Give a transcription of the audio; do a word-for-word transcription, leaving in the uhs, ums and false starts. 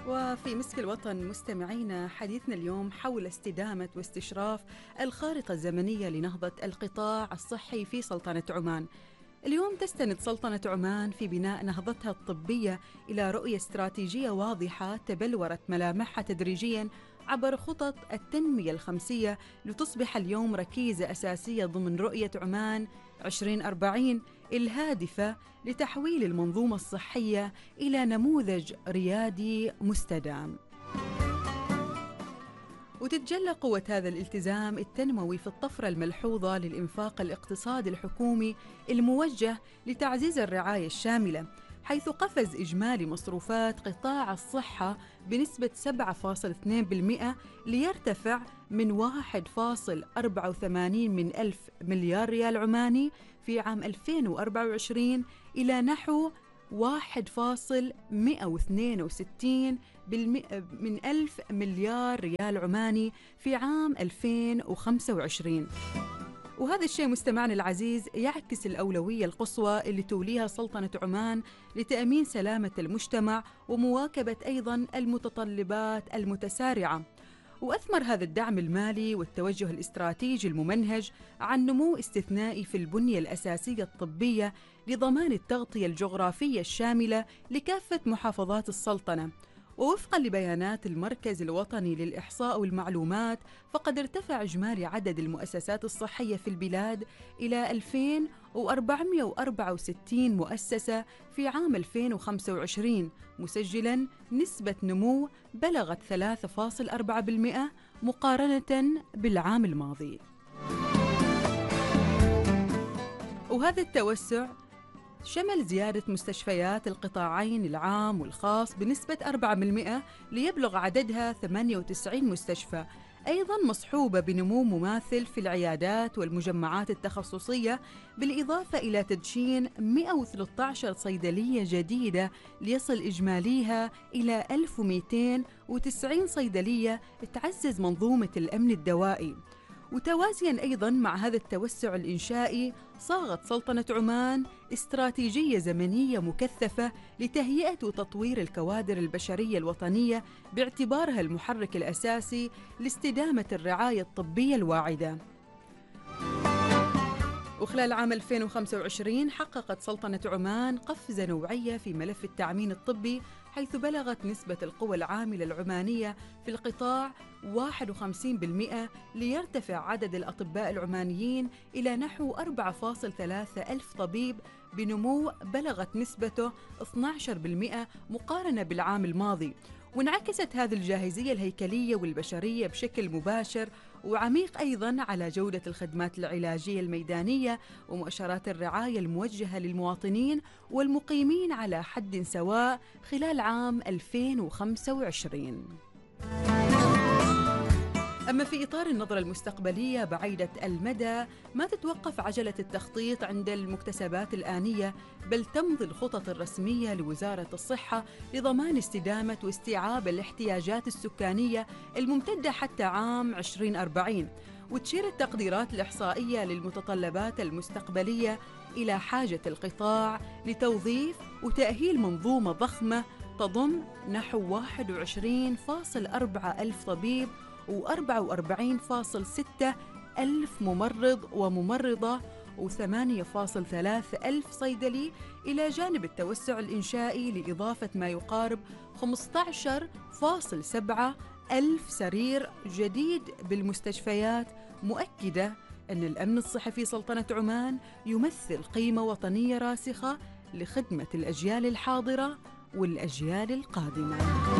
وفي مسك الوطن مستمعينا، حديثنا اليوم حول استدامة واستشراف الخارطة الزمنية لنهضة القطاع الصحي في سلطنة عمان. اليوم تستند سلطنة عمان في بناء نهضتها الطبية إلى رؤية استراتيجية واضحة تبلورت ملامحها تدريجياً عبر خطط التنمية الخمسية لتصبح اليوم ركيزة أساسية ضمن رؤية عمان عشرين أربعين الهادفة لتحويل المنظومة الصحية إلى نموذج ريادي مستدام. وتتجلى قوة هذا الالتزام التنموي في الطفرة الملحوظة للإنفاق الاقتصادي الحكومي الموجه لتعزيز الرعاية الشاملة، حيث قفز إجمالي مصروفات قطاع الصحة بنسبة سبعة فاصلة اثنين بالمئة ليرتفع من واحد فاصلة أربعة وثمانين من ألف مليار ريال عماني في عام ألفين وأربعة وعشرين إلى نحو واحد فاصلة مئة واثنين وستين من ألف مليار ريال عماني في عام ألفين وخمسة وعشرين. وهذا الشيء مستمعنا العزيز يعكس الأولوية القصوى اللي توليها سلطنة عمان لتأمين سلامة المجتمع ومواكبة أيضاً المتطلبات المتسارعة. وأثمر هذا الدعم المالي والتوجه الاستراتيجي الممنهج عن نمو استثنائي في البنية الأساسية الطبية لضمان التغطية الجغرافية الشاملة لكافة محافظات السلطنة. ووفقاً لبيانات المركز الوطني للإحصاء والمعلومات، فقد ارتفع إجمالي عدد المؤسسات الصحية في البلاد إلى ألفين وأربعمئة وأربعة وستين مؤسسة في عام ألفين وخمسة وعشرين، مسجلاً نسبة نمو بلغت ثلاثة فاصلة أربعة بالمئة مقارنة بالعام الماضي. وهذا التوسع شمل زيادة مستشفيات القطاعين العام والخاص بنسبة أربعة بالمئة ليبلغ عددها ثمانية وتسعين مستشفى، أيضاً مصحوبة بنمو مماثل في العيادات والمجمعات التخصصية، بالإضافة إلى تدشين مئة وثلاثة عشر صيدلية جديدة ليصل إجماليها إلى ألف ومئتين وتسعين صيدلية تعزز منظومة الأمن الدوائي. وتوازياً أيضاً مع هذا التوسع الإنشائي، صاغت سلطنة عمان استراتيجية زمنية مكثفة لتهيئة وتطوير الكوادر البشرية الوطنية باعتبارها المحرك الأساسي لاستدامة الرعاية الطبية الواعدة. وخلال عام ألفين وخمسة وعشرين حققت سلطنة عمان قفزة نوعية في ملف التأمين الطبي، حيث بلغت نسبة القوى العاملة العمانية في القطاع واحد وخمسين بالمئة ليرتفع عدد الأطباء العمانيين إلى نحو أربعة فاصلة ثلاثة ألف طبيب، بنمو بلغت نسبته اثني عشر بالمئة مقارنة بالعام الماضي. وانعكست هذه الجاهزية الهيكلية والبشرية بشكل مباشر وعميق أيضاً على جودة الخدمات العلاجية الميدانية ومؤشرات الرعاية الموجهة للمواطنين والمقيمين على حد سواء خلال عام ألفين وخمسة وعشرين. أما في إطار النظرة المستقبلية بعيدة المدى، ما تتوقف عجلة التخطيط عند المكتسبات الآنية، بل تمضي الخطط الرسمية لوزارة الصحة لضمان استدامة واستيعاب الاحتياجات السكانية الممتدة حتى عام عشرين أربعين. وتشير التقديرات الإحصائية للمتطلبات المستقبلية إلى حاجة القطاع لتوظيف وتأهيل منظومة ضخمة تضم نحو واحد وعشرين فاصلة أربعة ألف طبيب وأربعة وأربعين فاصلة ستة ألف ممرض وممرضة وثمانية فاصلة ثلاثة ألف صيدلي، إلى جانب التوسع الإنشائي لإضافة ما يقارب خمسة عشر فاصلة سبعة ألف سرير جديد بالمستشفيات، مؤكدة أن الأمن الصحي في سلطنة عمان يمثل قيمة وطنية راسخة لخدمة الأجيال الحاضرة والأجيال القادمة.